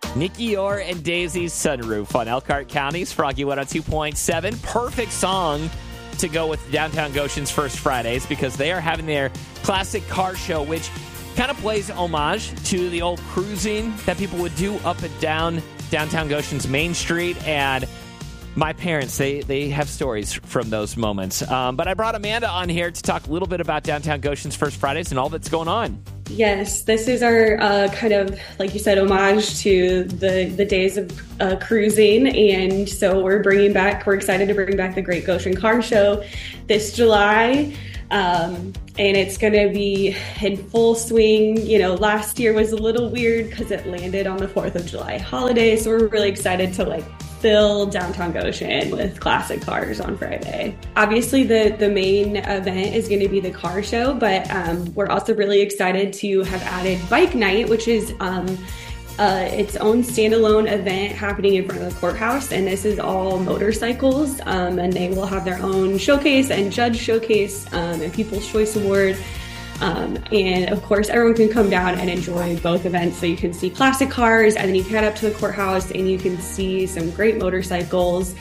Nikki Orr and Daisy's Sunroof on Elkhart County's Froggy 102.7. Perfect song to go with Downtown Goshen's First Fridays because they are having their classic car show, which kind of plays homage to the old cruising that people would do up and down Downtown Goshen's Main Street. And my parents, they have stories from those moments. But I brought Amanda on here to talk a little bit about Downtown Goshen's First Fridays and all that's going on. Yes, this is our kind of, like you said, homage to the days of cruising. And so we're excited to bring back the Great Goshen Car Show this July. And it's going to be in full swing. You know, last year was a little weird because it landed on the 4th of July holiday. So we're really excited to fill Downtown Goshen with classic cars on Friday. Obviously, the main event is going to be the car show, but we're also really excited to have added Bike Night, which is its own standalone event happening in front of the courthouse. And this is all motorcycles, and they will have their own showcase and judge showcase and People's Choice Award. And of course, everyone can come down and enjoy both events. So you can see classic cars, and then you can head up to the courthouse and you can see some great motorcycles.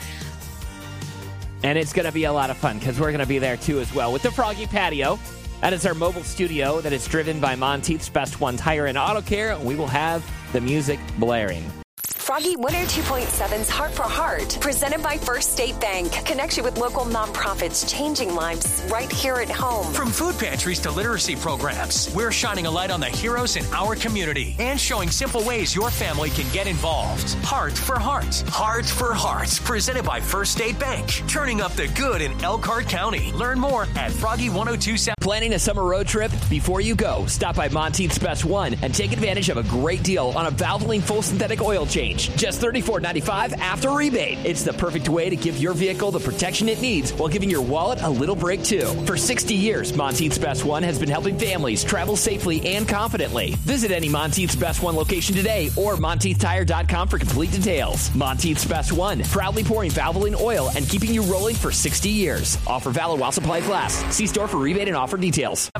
And it's going to be a lot of fun because we're going to be there too as well with the Froggy Patio. That is our mobile studio that is driven by Monteith's Best One Tire and Auto Care. And we will have the music blaring. Froggy 102.7's Heart for Heart, presented by First State Bank. Connection with local nonprofits, changing lives right here at home. From food pantries to literacy programs, we're shining a light on the heroes in our community and showing simple ways your family can get involved. Heart for Heart. Heart for Heart, presented by First State Bank. Turning up the good in Elkhart County. Learn more at Froggy 102.7. Planning a summer road trip? Before you go, stop by Monteith's Best One and take advantage of a great deal on a Valvoline full synthetic oil change. Just $34.95 after rebate. It's the perfect way to give your vehicle the protection it needs while giving your wallet a little break too. For 60 years, Monteith's Best One has been helping families travel safely and confidently. Visit any Monteith's Best One location today or MonteithTire.com for complete details. Monteith's Best One, proudly pouring Valvoline oil and keeping you rolling for 60 years. Offer valid while supplies last. See store for rebate and offer details.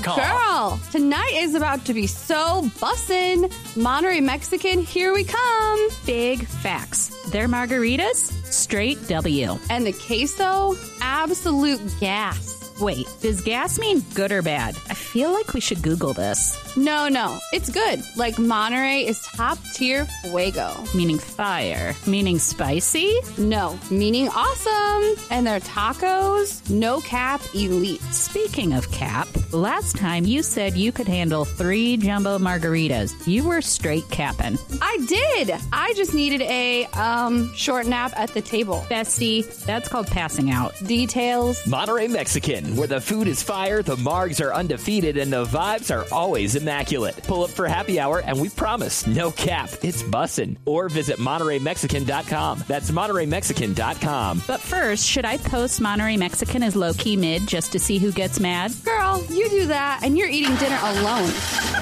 Girl, tonight is about to be so bussin'. Monterey Mexican, here we come. Big facts. Their margaritas, straight W. And the queso, absolute gas. Wait, does gas mean good or bad? I feel like we should Google this. No, it's good. Like Monterey is top tier fuego. Meaning fire. Meaning spicy? No, meaning awesome. And their tacos, no cap elite. Speaking of cap, last time you said you could handle 3 jumbo margaritas. You were straight capping. I did. I just needed a short nap at the table. Bestie, that's called passing out. Details. Monterey Mexican, where the food is fire, the margs are undefeated, and the vibes are always immaculate. Pull up for happy hour, and we promise, no cap, it's bussin'. Or visit MontereyMexican.com. That's MontereyMexican.com. But first, should I post Monterey Mexican as low-key mid just to see who gets mad? Girl, you do that, and you're eating dinner alone.